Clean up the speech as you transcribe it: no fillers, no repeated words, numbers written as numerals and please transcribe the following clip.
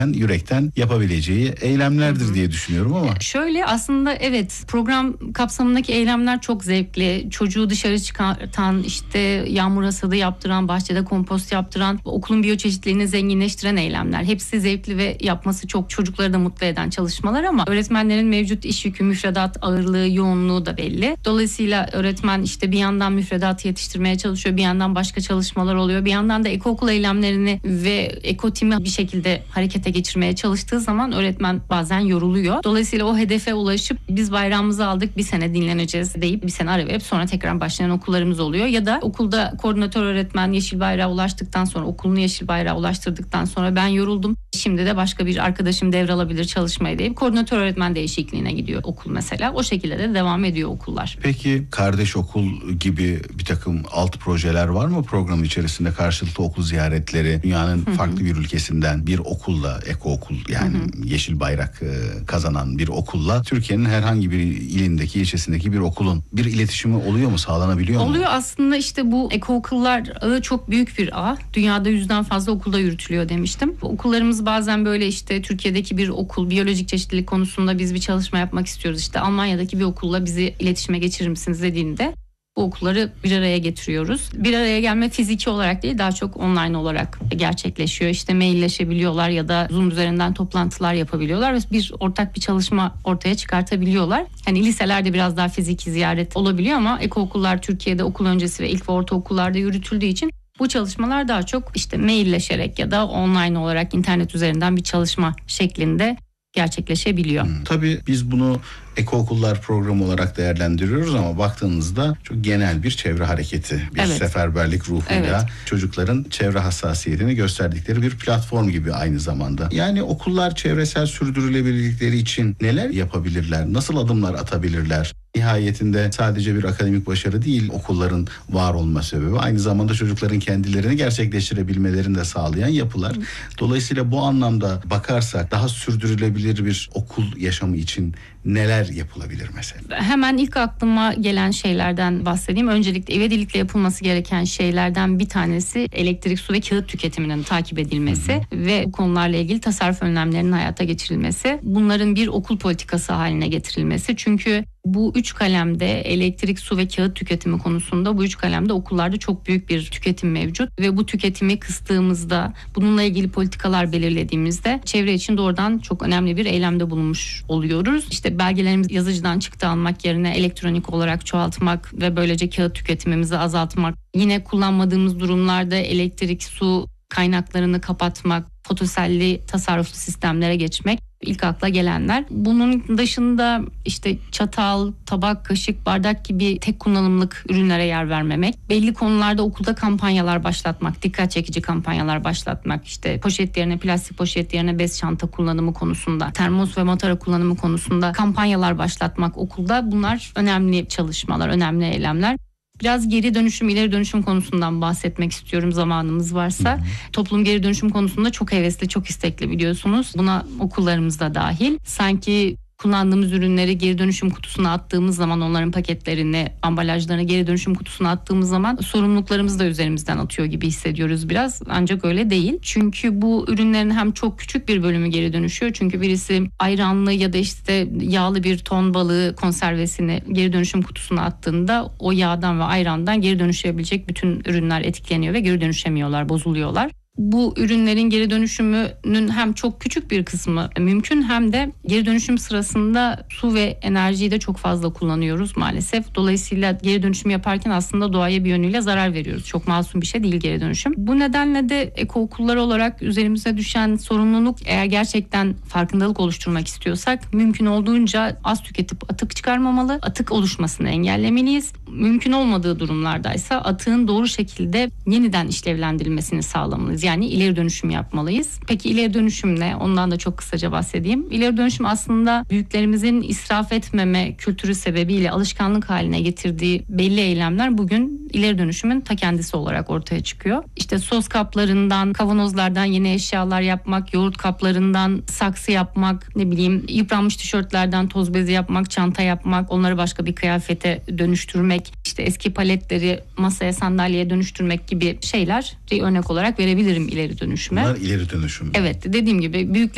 yürekten yapabileceği eylemlerdir diye düşünüyorum ama. Şöyle aslında evet, program kapsamındaki eylemler çok zevkli. Çocuğu dışarı çıkartan, işte yağmur hasadı yaptıran, bahçede kompost yaptıran, okulun biyoçeşitliliğini zenginleştiren eylemler. Hepsi zevkli ve yapması çok çocukları da mutlu eden çalışmalar ama öğretmenlerin mevcut iş yükü, müfredat ağırlığı, yoğunluğu da belli. Dolayısıyla öğretmen işte bir yandan müfredatı yetiştirmeye çalışıyor, bir yandan başka çalışmalar oluyor. Bir yandan da ekookul eylemlerini ve ekotimi bir şekilde harekete geçirmeye çalıştığı zaman öğretmen bazen yoruluyor. Dolayısıyla o hedefe ulaşıp biz bayrağımızı aldık, bir sene dinleneceğiz deyip bir sene ara verip sonra tekrar başlayan okullarımız oluyor. Ya da okulda koordinatör öğretmen yeşil bayrağa ulaştıktan sonra, okulunu yeşil bayrağa ulaştırdıktan sonra ben yoruldum, şimdi de başka bir arkadaşım devralabilir çalışmayı deyip koordinatör öğretmen değişikliğine gidiyor okul mesela. O şekilde de devam ediyor okullar. Peki kardeş okul gibi bir takım alt projeler var mı program içerisinde? Karşılıklı okul ziyaretleri, dünyanın farklı bir ülkesinden bir okulla, ekookul yani yeşil bayrak kazanan bir okulla Türkiye'nin herhangi bir ilindeki, ilçesindeki bir okulun bir iletişimi oluyor mu, sağlanabiliyor mu? Oluyor aslında, işte bu ekookullar ağı çok büyük bir ağ. Dünyada 100'den fazla okulda yürütülüyor demiştim. Okullarımız bazen böyle işte Türkiye'deki bir okul biyolojik çeşitlilik konusunda biz bir çalışma yapmak istiyoruz. İşte Almanya'daki bir okulla bizi iletişime geçirir misiniz dediğinde bu okulları bir araya getiriyoruz. Bir araya gelme fiziki olarak değil, daha çok online olarak gerçekleşiyor. İşte mailleşebiliyorlar ya da Zoom üzerinden toplantılar yapabiliyorlar ve bir ortak bir çalışma ortaya çıkartabiliyorlar. Hani liselerde biraz daha fiziki ziyaret olabiliyor ama ekookullar Türkiye'de okul öncesi ve ilk ve ortaokullarda yürütüldüğü için bu çalışmalar daha çok işte mailleşerek ya da online olarak internet üzerinden bir çalışma şeklinde gerçekleşebiliyor. Tabii biz bunu ekookullar programı olarak değerlendiriyoruz ama baktığınızda çok genel bir çevre hareketi, bir seferberlik ruhuyla çocukların çevre hassasiyetini gösterdikleri bir platform gibi aynı zamanda. Yani okullar çevresel sürdürülebilirlikleri için neler yapabilirler, nasıl adımlar atabilirler? Nihayetinde sadece bir akademik başarı değil okulların var olma sebebi, aynı zamanda çocukların kendilerini gerçekleştirebilmelerini de sağlayan yapılar. Dolayısıyla bu anlamda bakarsak daha sürdürülebilir bir okul yaşamı için neler yapılabilir mesela? Hemen ilk aklıma gelen şeylerden bahsedeyim. Öncelikle ivedilikle yapılması gereken şeylerden bir tanesi elektrik, su ve kağıt tüketiminin takip edilmesi ve bu konularla ilgili tasarruf önlemlerinin hayata geçirilmesi. Bunların bir okul politikası haline getirilmesi. Çünkü bu 3 kalemde elektrik, su ve kağıt tüketimi konusunda bu 3 kalemde okullarda çok büyük bir tüketim mevcut ve bu tüketimi kıstığımızda, bununla ilgili politikalar belirlediğimizde çevre için doğrudan çok önemli bir eylemde bulunmuş oluyoruz. İşte belgelerimizi yazıcıdan çıktı almak yerine elektronik olarak çoğaltmak ve böylece kağıt tüketimimizi azaltmak. Yine kullanmadığımız durumlarda elektrik, su kaynaklarını kapatmak, fotoselli tasarruflu sistemlere geçmek ilk akla gelenler. Bunun dışında işte çatal, tabak, kaşık, bardak gibi tek kullanımlık ürünlere yer vermemek. Belli konularda okulda kampanyalar başlatmak, dikkat çekici kampanyalar başlatmak. İşte poşet yerine, plastik poşet yerine bez çanta kullanımı konusunda, termos ve matara kullanımı konusunda kampanyalar başlatmak okulda. Bunlar önemli çalışmalar, önemli eylemler. Biraz geri dönüşüm, ileri dönüşüm konusundan bahsetmek istiyorum zamanımız varsa. Toplum geri dönüşüm konusunda çok hevesli, çok istekli biliyorsunuz. Buna okullarımız da dahil. Sanki kullandığımız ürünleri geri dönüşüm kutusuna attığımız zaman, onların paketlerini, ambalajlarını geri dönüşüm kutusuna attığımız zaman sorumluluklarımızı da üzerimizden atıyor gibi hissediyoruz biraz. Ancak öyle değil. Çünkü bu ürünlerin hem çok küçük bir bölümü geri dönüşüyor. Çünkü birisi ayranlı ya da işte yağlı bir ton balığı konservesini geri dönüşüm kutusuna attığında o yağdan ve ayrandan geri dönüşebilecek bütün ürünler etkileniyor ve geri dönüşemiyorlar, bozuluyorlar. Bu ürünlerin geri dönüşümünün hem çok küçük bir kısmı mümkün hem de geri dönüşüm sırasında su ve enerjiyi de çok fazla kullanıyoruz maalesef. Dolayısıyla geri dönüşüm yaparken aslında doğaya bir yönüyle zarar veriyoruz. Çok masum bir şey değil geri dönüşüm. Bu nedenle de ekookullar olarak üzerimize düşen sorumluluk, eğer gerçekten farkındalık oluşturmak istiyorsak mümkün olduğunca az tüketip atık çıkarmamalı, atık oluşmasını engellemeliyiz. Mümkün olmadığı durumlardaysa atığın doğru şekilde yeniden işlevlendirilmesini sağlamalıyız. Yani ileri dönüşüm yapmalıyız. Peki ileri dönüşüm ne? Ondan da çok kısaca bahsedeyim. İleri dönüşüm aslında büyüklerimizin israf etmeme kültürü sebebiyle alışkanlık haline getirdiği belli eylemler bugün ileri dönüşümün ta kendisi olarak ortaya çıkıyor. İşte sos kaplarından, kavanozlardan yeni eşyalar yapmak, yoğurt kaplarından saksı yapmak, ne bileyim yıpranmış tişörtlerden toz bezi yapmak, çanta yapmak, onları başka bir kıyafete dönüştürmek, işte eski paletleri masaya, sandalyeye dönüştürmek gibi şeyler örnek olarak verebilirim ileri dönüşüme. Bunlar ileri dönüşüm. Evet, dediğim gibi büyükler